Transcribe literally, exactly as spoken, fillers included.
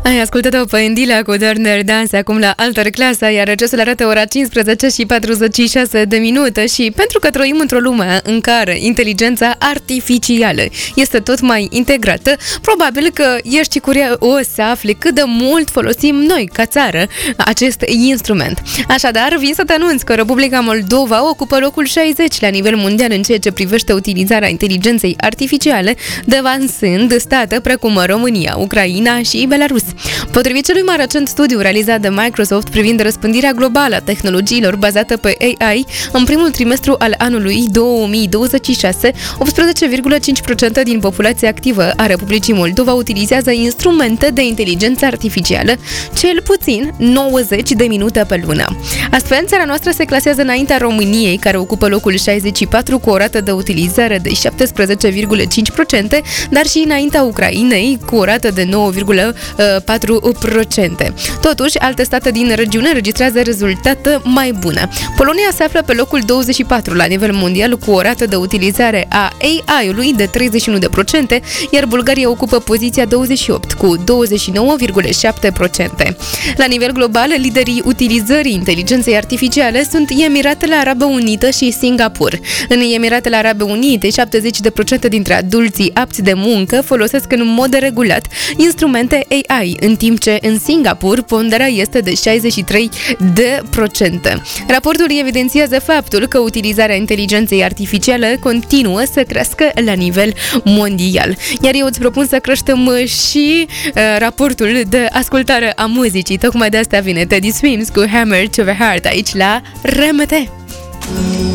Ai ascultat-o pe Indila cu Turner Dance acum la altă clasă, iar ceasul arată ora cincisprezece și patruzeci și șase de minute și pentru că trăim într-o lume în care inteligența artificială este tot mai integrată, probabil că ești curios să afli cât de mult folosim noi, ca țară, acest instrument. Așadar, vin să te anunț că Republica Moldova ocupă locul șaizeci la nivel mondial în ceea ce privește utilizarea inteligenței artificiale, devansând state precum România, Ucraina și Belarus. Potrivit celui mai recent studiu realizat de Microsoft privind răspândirea globală a tehnologiilor bazată pe A I, în primul trimestru al anului două mii douăzeci și șase, optsprezece virgulă cinci la sută din populația activă a Republicii Moldova utilizează instrumente de inteligență artificială, cel puțin nouăzeci de minute pe lună. Astfel, țara noastră se clasează înaintea României, care ocupă locul șaizeci și patru cu o rată de utilizare de șaptesprezece virgulă cinci la sută, dar și înaintea Ucrainei cu o rată de nouă virgulă patru la sută. Totuși, alte state din regiune înregistrează rezultate mai bune. Polonia se află pe locul douăzeci și patru la nivel mondial cu o rată de utilizare a A I-ului de treizeci și unu la sută, iar Bulgaria ocupă poziția douăzeci și opt cu douăzeci și nouă virgulă șapte la sută. La nivel global, liderii utilizării inteligenței artificiale sunt Emiratele Arabe Unite și Singapur. În Emiratele Arabe Unite, șaptezeci la sută dintre adulții apți de muncă folosesc în mod regulat instrumente A I, în timp ce în Singapur ponderea este de șaizeci și trei la sută. Raportul evidențiază faptul că utilizarea inteligenței artificiale continuă să crească la nivel mondial. Iar eu îți propun să creștem și uh, raportul de ascultare a muzicii. Tocmai de asta vine Teddy Swims cu Hammer to the Heart aici la R M T.